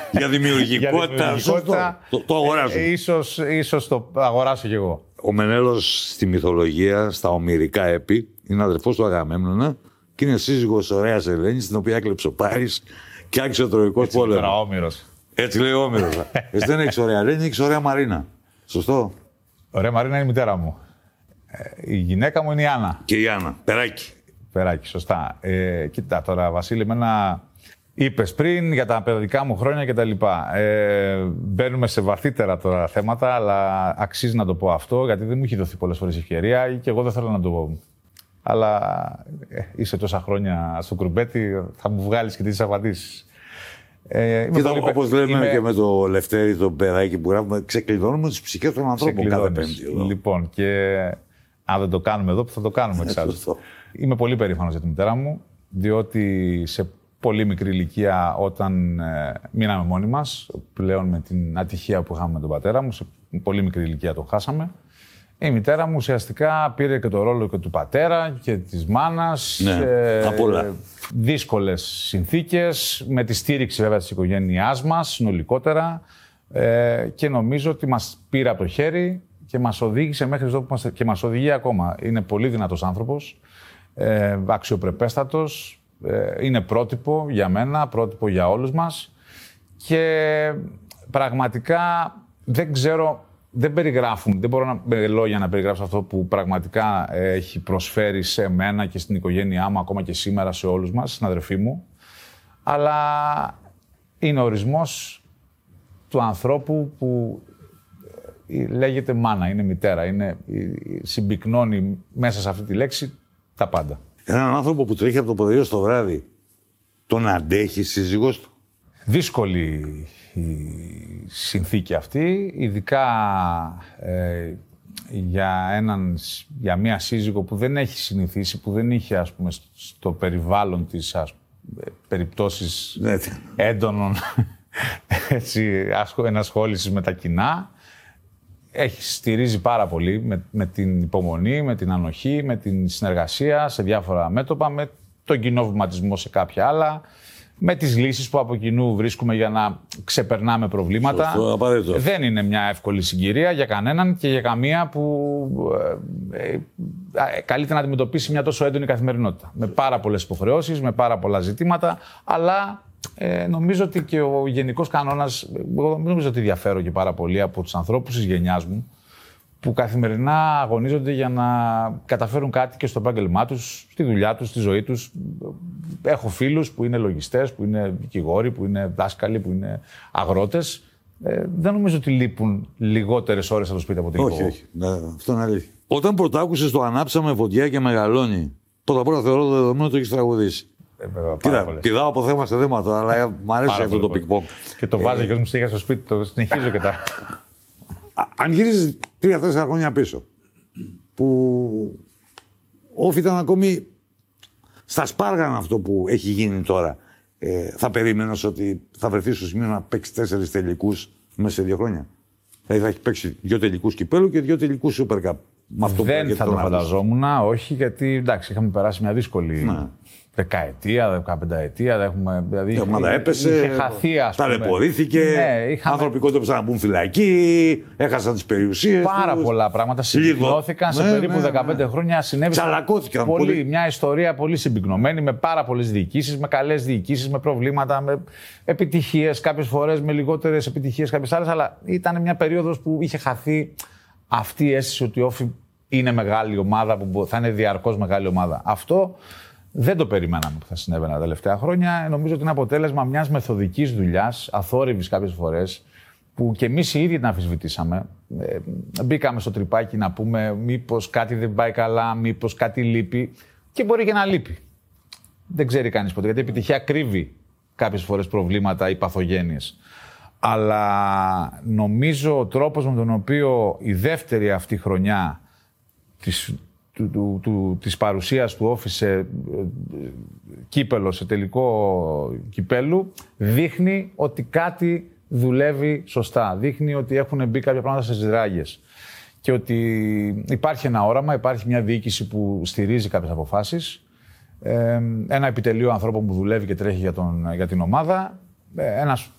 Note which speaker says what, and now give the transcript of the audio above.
Speaker 1: Για δημιουργικότητα. Το αγοράζω.
Speaker 2: Ίσως το αγοράσω κι εγώ.
Speaker 1: Ο Μενέλος στη μυθολογία, στα ομηρικά έπι, είναι αδερφός του Αγαμέμνονα και είναι σύζυγος ωραίας Ελένης, την οποία έκλεψε ο Πάρης και άρχισε ο Τροϊκός πόλεμος. Έτσι λέει ο Όμηρος. Εσύ δεν έχεις ωραία Ελένη, έχεις ωραία Μαρίνα. Σωστό.
Speaker 2: Ωραία Μαρίνα είναι η μητέρα μου. Η γυναίκα μου είναι η Άννα.
Speaker 1: Και η Άννα. Περάκι.
Speaker 2: Περάκι, σωστά. Κοίτα τώρα, Βασίλη, εμένα είπες πριν για τα παιδικά μου χρόνια κτλ. Μπαίνουμε σε βαθύτερα τώρα θέματα, αλλά αξίζει να το πω αυτό, γιατί δεν μου έχει δοθεί πολλές φορές ευκαιρία και εγώ δεν θέλω να το πω. Αλλά είσαι τόσα χρόνια στο κουρμπέτι, θα μου βγάλεις και τις απαντήσεις.
Speaker 1: Όπως λέμε και με το Λευτέρη, το παιδάκι που γράφουμε, ξεκλειδώνουμε τις ψυχές των ανθρώπων κάθε Πέμπτη.
Speaker 2: Λοιπόν, και αν δεν το κάνουμε εδώ, θα το κάνουμε εξάλλου. Είμαι πολύ περήφανος για τη μητέρα μου, διότι σε πολύ μικρή ηλικία, όταν μείναμε μόνοι μας, πλέον με την ατυχία που είχαμε με τον πατέρα μου, σε πολύ μικρή ηλικία το χάσαμε. Η μητέρα μου ουσιαστικά πήρε και το ρόλο και του πατέρα και της μάνας.
Speaker 1: Ναι, απ' όλα.
Speaker 2: Δύσκολες συνθήκες, με τη στήριξη βέβαια της οικογένειάς μας συνολικότερα. Και νομίζω ότι μας πήρε από το χέρι και μας οδήγησε μέχρι εδώ που είμαστε και μας οδηγεί ακόμα. Είναι πολύ δυνατός άνθρωπος, αξιοπρεπέστατος, είναι πρότυπο για μένα, πρότυπο για όλους μας και πραγματικά δεν ξέρω, δεν μπορώ με λόγια να περιγράψω αυτό που πραγματικά έχει προσφέρει σε μένα και στην οικογένειά μου, ακόμα και σήμερα σε όλους μας, στην αδερφή μου, αλλά είναι ο ορισμός του ανθρώπου που λέγεται μάνα, είναι μητέρα, συμπυκνώνει μέσα σε αυτή τη λέξη τα πάντα.
Speaker 1: Έναν άνθρωπο που τρέχει από το πρωί στο βράδυ, τον αντέχει σύζυγός του?
Speaker 2: Δύσκολη η συνθήκη αυτή, ειδικά για μια σύζυγο που δεν έχει συνηθίσει, που δεν είχε ας πούμε στο περιβάλλον της περιπτώσεις έντονων ενασχόλησης με τα κοινά. Στηρίζει πάρα πολύ με την υπομονή, με την ανοχή, με την συνεργασία σε διάφορα μέτωπα, με τον κοινό βηματισμό σε κάποια άλλα, με τις λύσεις που από κοινού βρίσκουμε για να ξεπερνάμε προβλήματα.
Speaker 1: Σωστό,
Speaker 2: δεν είναι μια εύκολη συγκυρία για κανέναν και για καμία που καλείται να αντιμετωπίσει μια τόσο έντονη καθημερινότητα. Με πάρα πολλές υποχρεώσεις, με πάρα πολλά ζητήματα, αλλά νομίζω ότι και ο γενικός κανόνας, εγώ νομίζω ότι διαφέρω και πάρα πολύ από τους ανθρώπους της γενιάς μου, που καθημερινά αγωνίζονται για να καταφέρουν κάτι και στο επάγγελμά τους, στη δουλειά τους, στη ζωή τους. Έχω φίλους που είναι λογιστές, που είναι δικηγόροι, που είναι δάσκαλοι, που είναι αγρότες. Δεν νομίζω ότι λείπουν λιγότερες ώρες από το σπίτι από την
Speaker 1: Όχι. Αυτό είναι αλήθεια. Όταν πρωτάκουσες το «Ανάψαμε φωτιά και μεγαλώνει», πρώτα απ' όλα θεωρώ δεδομένο ότι το έχεις τραγουδήσει. Κοίτα, πηδάω από θέμα σε θέμα τώρα, αλλά μου αρέσει αυτό το πικ-ποπ.
Speaker 2: Και το βάζει και ως μουσική στο σπίτι, το συνεχίζω και τα.
Speaker 1: Αν γυρίζεις 3-4 χρόνια πίσω, που όφη ήταν ακόμη στα σπάργανα αυτό που έχει γίνει τώρα, θα περίμενες ότι θα βρεθεί στο σημείο να παίξει 4 τελικούς μέσα σε 2 χρόνια? Δηλαδή θα έχει παίξει 2 τελικούς κυπέλου και 2 τελικούς Super Cup.
Speaker 2: Δεν θα το φανταζόμουν, όχι, γιατί εντάξει, είχαμε περάσει μια δύσκολη δεκαετία, 15ετία. Δηλαδή,
Speaker 1: η ομάδα έπεσε,
Speaker 2: είχε χαθεί, ας πούμε.
Speaker 1: Ταλαιπωρήθηκε, άνθρωποι κόντεψαν να μπουν φυλακή, έχασαν τις περιουσίες.
Speaker 2: Πάρα πολλά πράγματα συμπυκνώθηκαν σε περίπου 15 χρόνια.
Speaker 1: Τσαλακώθηκαν
Speaker 2: πολύ. Μια ιστορία πολύ συμπυκνωμένη, με πάρα πολλές διοικήσεις, με καλές διοικήσεις, με προβλήματα, με επιτυχίες κάποιες φορές, με λιγότερες επιτυχίες κάποιες άλλες. Αλλά ήταν μια περίοδος που είχε χαθεί αυτή η αίσθηση ότι η Όφη είναι μεγάλη ομάδα, που θα είναι διαρκώς μεγάλη ομάδα. Αυτό δεν το περιμέναμε που θα συνέβαινε τα τελευταία χρόνια. Νομίζω ότι είναι αποτέλεσμα μιας μεθοδικής δουλειάς, αθόρυβης κάποιες φορές, που και εμείς οι ίδιοι την αμφισβητήσαμε. Μπήκαμε στο τρυπάκι να πούμε μήπως κάτι δεν πάει καλά, μήπως κάτι λείπει. Και μπορεί και να λείπει. Δεν ξέρει κανείς ποτέ, γιατί η επιτυχία κρύβει κάποιες φορές προβλήματα ή παθογένειες. Αλλά νομίζω ο τρόπος με τον οποίο η δεύτερη αυτή χρονιά της παρουσίας του Όφη σε κύπελο, σε τελικό κυπέλου, δείχνει ότι κάτι δουλεύει σωστά. Δείχνει ότι έχουν μπει κάποια πράγματα στις ράγες. Και ότι υπάρχει ένα όραμα, υπάρχει μια διοίκηση που στηρίζει κάποιες αποφάσεις, ένα επιτελείο ανθρώπων που δουλεύει και τρέχει για την ομάδα, ένας